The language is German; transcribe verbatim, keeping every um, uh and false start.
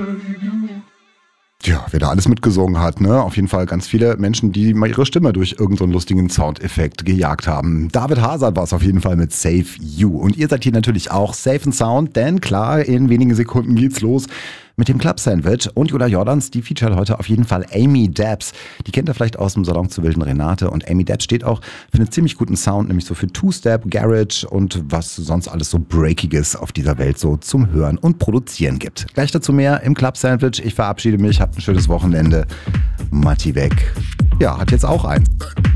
Ja, wer da alles mitgesungen hat, ne? Auf jeden Fall ganz viele Menschen, die mal ihre Stimme durch irgendeinen so lustigen Soundeffekt gejagt haben. David Hazard war es auf jeden Fall mit Save You. Und ihr seid hier natürlich auch safe and sound, denn klar, in wenigen Sekunden geht's los mit dem Club Sandwich. Und Jula Jordans, die featuret heute auf jeden Fall Amy Dabbs. Die kennt ihr vielleicht aus dem Salon zur wilden Renate. Und Amy Dabbs steht auch für einen ziemlich guten Sound, nämlich so für Two-Step, Garage und was sonst alles so Breakiges auf dieser Welt so zum Hören und Produzieren gibt. Gleich dazu mehr im Club Sandwich. Ich verabschiede mich, habt ein schönes Wochenende. Matti weg. Ja, hat jetzt auch eins.